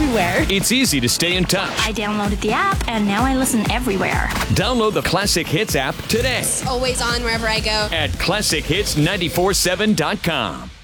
anywhere. It's easy to stay in touch. I downloaded the app, and now I listen everywhere. Download the Classic Hits app today Always on wherever I go. at ClassicHits947.com.